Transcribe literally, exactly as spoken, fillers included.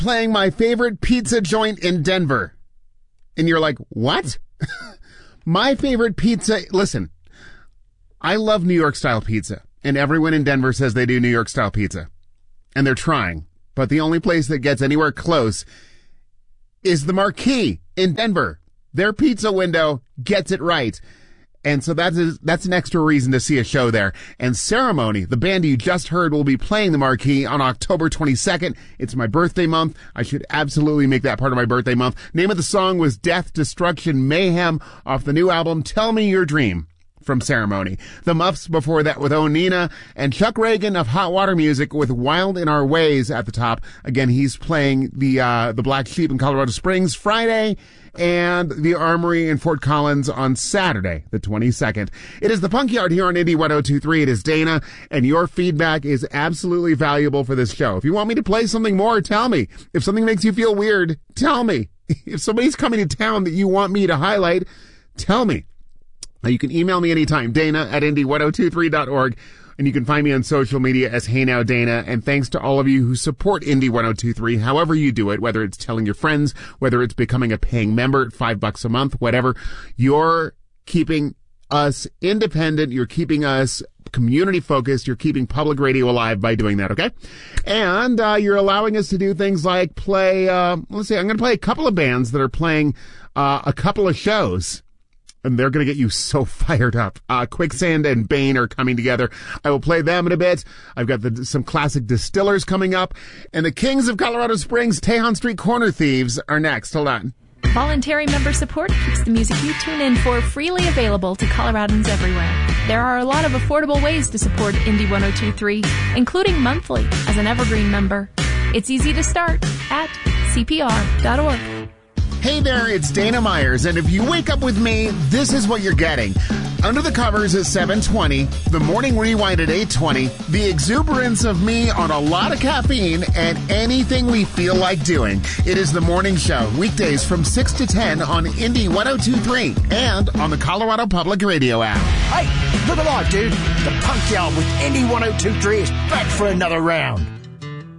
playing my favorite pizza joint in Denver. And you're like, what? My favorite pizza. Listen, I love New York style pizza, and everyone in Denver says they do New York style pizza, and they're trying. But the only place that gets anywhere close is the Marquee in Denver. Their pizza window gets it right. And so that's a, that's an extra reason to see a show there. And Ceremony, the band you just heard, will be playing the Marquee on October twenty-second. It's my birthday month. I should absolutely make that part of my birthday month. Name of the song was Death, Destruction, Mayhem off the new album Tell Me Your Dream from Ceremony. The Muffs before that with Onina, and Chuck Reagan of Hot Water Music with Wild in Our Ways at the top. Again, he's playing the uh the Black Sheep in Colorado Springs Friday, and the Armory in Fort Collins on Saturday, the twenty-second. It is the Punk Yard here on Indie one oh two point three. It is Dana, and your feedback is absolutely valuable for this show. If you want me to play something more, tell me. If something makes you feel weird, tell me. If somebody's coming to town that you want me to highlight, tell me. Now, you can email me anytime, Dana at indie one oh two three dot org. And you can find me on social media as Hey Now Dana. And thanks to all of you who support Indie one oh two three, however you do it, whether it's telling your friends, whether it's becoming a paying member at five bucks a month, whatever. You're keeping us independent. You're keeping us community focused. You're keeping public radio alive by doing that, okay? And uh, you're allowing us to do things like play, uh, let's see, I'm going to play a couple of bands that are playing uh, a couple of shows. And they're going to get you so fired up. Uh, Quicksand and Bane are coming together. I will play them in a bit. I've got the, some classic Distillers coming up. And the Kings of Colorado Springs, Tejon Street Corner Thieves are next. Hold on. Voluntary member support keeps the music you tune in for freely available to Coloradans everywhere. There are a lot of affordable ways to support Indie one oh two point three, including monthly as an Evergreen member. It's easy to start at C P R dot org. Hey there, it's Dana Myers, and if you wake up with me, this is what you're getting. Under the Covers at seven twenty, the Morning Rewind at eight twenty, the exuberance of me on a lot of caffeine, and anything we feel like doing. It is the morning show, weekdays from six to ten on Indie one oh two point three and on the Colorado Public Radio app. Hey, look alive, dude. The Punk Yard with Indie one oh two point three is back for another round.